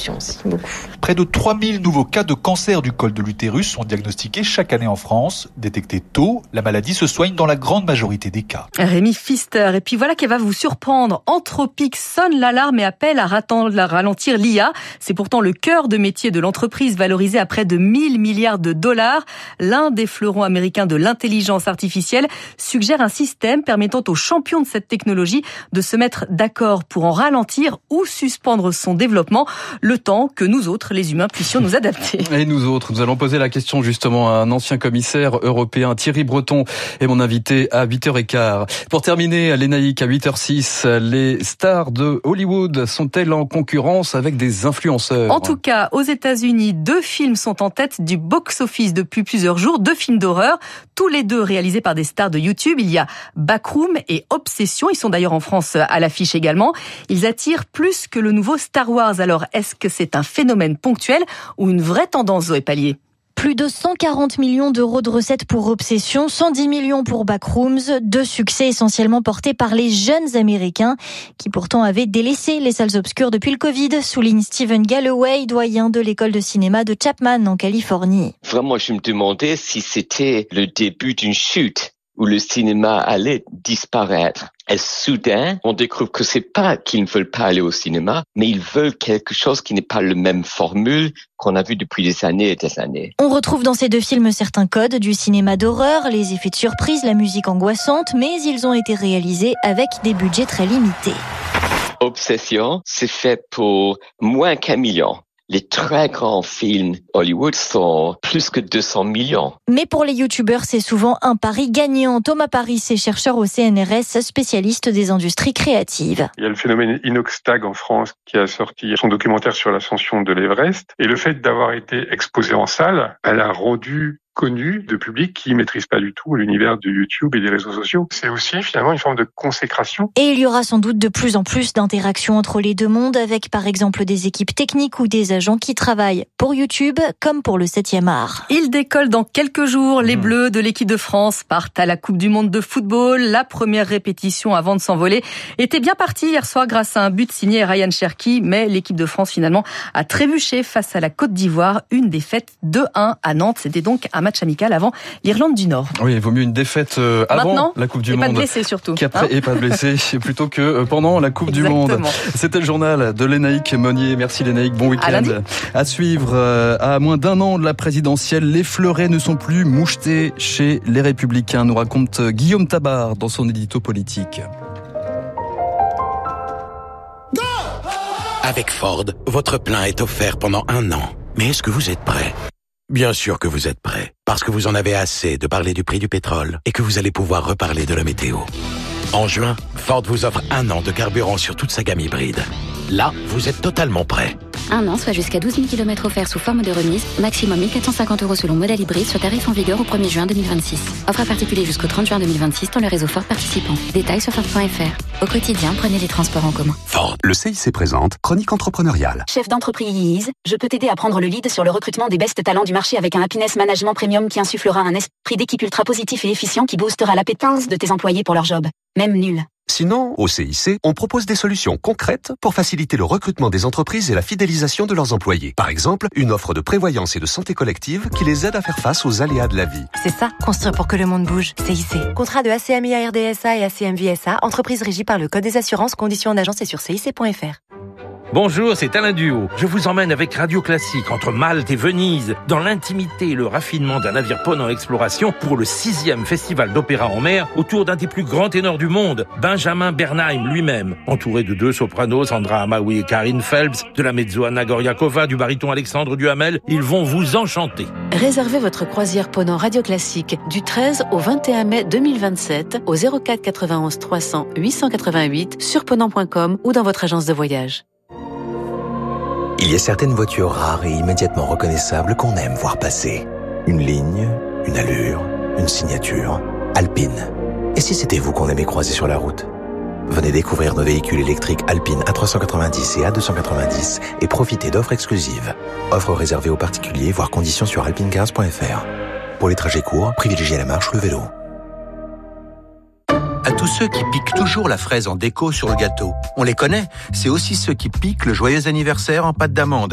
prévention aussi, beaucoup. Près de 3000 nouveaux cas de cancer du col de l'utérus sont diagnostiqués chaque année en France. Détectés tôt, la maladie se soigne dans la grande majorité des cas. Rémi Pfister, et puis voilà qui va vous surprendre. Anthropic sonne l'alarme et appelle à ralentir l'IA. C'est pourtant le cœur de métier de l'entreprise, valorisé à près de 1000 milliards de dollars. L'un des fleurons américains de l'intelligence artificielle suggère un système permettant aux champions de cette technologie de se mettre d'accord pour en ralentir ou suspendre son développement, le temps que nous autres, les humains, puissions nous adapter. Et nous autres, nous allons poser la question justement à un ancien commissaire européen, Thierry Breton, est mon invité à 8h15. Pour terminer, Lénaïque, à 8h06, les stars de Hollywood sont-elles en concurrence avec des influenceurs ? En tout cas, aux États-Unis, 2 films sont en tête du box-office depuis plusieurs jours, 2 films d'horreur, tous les 2 réalisés par des stars de YouTube. Il y a Backroom et Obsession, ils sont d'ailleurs en France à l'affiche également. Ils attirent plus que le nouveau Star Wars. Alors, est-ce que c'est un phénomène ponctuel ou une vraie tendance, Zoé Pallier ? Plus de 140 millions d'euros de recettes pour Obsession, 110 millions pour Backrooms, 2 succès essentiellement portés par les jeunes Américains qui pourtant avaient délaissé les salles obscures depuis le Covid, souligne Stephen Galloway, doyen de l'école de cinéma de Chapman en Californie. Vraiment, je me demandais si c'était le début d'une chute où le cinéma allait disparaître. Et soudain, on découvre que c'est pas qu'ils ne veulent pas aller au cinéma, mais ils veulent quelque chose qui n'est pas la même formule qu'on a vu depuis des années et des années. On retrouve dans ces 2 films certains codes du cinéma d'horreur, les effets de surprise, la musique angoissante, mais ils ont été réalisés avec des budgets très limités. Obsession, c'est fait pour moins qu'1 million. Les très grands films Hollywood sont plus que 200 millions. Mais pour les youtubeurs, c'est souvent un pari gagnant. Thomas Paris est chercheur au CNRS, spécialiste des industries créatives. Il y a le phénomène Inoxtag en France qui a sorti son documentaire sur l'ascension de l'Everest. Et le fait d'avoir été exposé en salle, elle a rendu connu de public qui maîtrise pas du tout l'univers de YouTube et des réseaux sociaux. C'est aussi finalement une forme de consécration. Et il y aura sans doute de plus en plus d'interactions entre les 2 mondes avec par exemple des équipes techniques ou des agents qui travaillent pour YouTube comme pour le 7e art. Il décolle dans quelques jours. Les Bleus de l'équipe de France partent à la Coupe du Monde de football. La première répétition avant de s'envoler était bien partie hier soir grâce à un but signé Ryan Cherki, mais l'équipe de France finalement a trébuché face à la Côte d'Ivoire. Une défaite 2-1 à Nantes. C'était donc un match amical avant l'Irlande du Nord. Oui, il vaut mieux une défaite avant maintenant, la Coupe du Monde. Pas de blessés surtout. Qu'après, et pas de blessés, plutôt que pendant la Coupe du Monde. C'était le journal de Lénaïque Monnier. Merci Lénaïque, bon week-end. À suivre, à moins d'1 an de la présidentielle, les fleurets ne sont plus mouchetés chez les Républicains, nous raconte Guillaume Tabar dans son édito politique. Avec Ford, votre plein est offert pendant 1 an. Mais est-ce que vous êtes prêt ? Bien sûr que vous êtes prêt, parce que vous en avez assez de parler du prix du pétrole et que vous allez pouvoir reparler de la météo. En juin, Ford vous offre 1 an de carburant sur toute sa gamme hybride. Là, vous êtes totalement prêt. 1 an, soit jusqu'à 12 000 km offerts sous forme de remise, maximum 1 450 € selon modèle hybride, sur tarif en vigueur au 1er juin 2026. Offre à particulier jusqu'au 30 juin 2026 dans le réseau Ford participant. Détails sur Ford.fr. Au quotidien, prenez les transports en commun. Ford. Le CIC présente Chronique entrepreneuriale. Chef d'entreprise, je peux t'aider à prendre le lead sur le recrutement des best talents du marché avec un happiness management premium qui insufflera un esprit d'équipe ultra positif et efficient qui boostera l'appétence de tes employés pour leur job. Même nul. Sinon, au CIC, on propose des solutions concrètes pour faciliter le recrutement des entreprises et la fidélisation de leurs employés. Par exemple, une offre de prévoyance et de santé collective qui les aide à faire face aux aléas de la vie. C'est ça, construire pour que le monde bouge. CIC. Contrat de ACMI RDSA et ACMVSA, entreprise régie par le Code des assurances, conditions en agence et sur cic.fr. Bonjour, c'est Alain Duhaut. Je vous emmène avec Radio Classique entre Malte et Venise, dans l'intimité et le raffinement d'un navire ponant exploration pour le 6e festival d'opéra en mer autour d'un des plus grands ténors du monde, Benjamin Bernheim lui-même, entouré de 2 sopranos, Sandra Amaoui et Karine Phelps, de la mezzo Anna Goriakova, du baryton Alexandre Duhamel. Ils vont vous enchanter. Réservez votre croisière ponant Radio Classique du 13 au 21 mai 2027 au 04 91 300 888 sur ponant.com ou dans votre agence de voyage. Il y a certaines voitures rares et immédiatement reconnaissables qu'on aime voir passer. Une ligne, une allure, une signature. Alpine. Et si c'était vous qu'on aimait croiser sur la route ? Venez découvrir nos véhicules électriques Alpine A390 et A290 et profitez d'offres exclusives. Offres réservées aux particuliers, voire conditions sur alpinecars.fr. Pour les trajets courts, privilégiez la marche ou le vélo. À tous ceux qui piquent toujours la fraise en déco sur le gâteau. On les connaît, c'est aussi ceux qui piquent le joyeux anniversaire en pâte d'amande.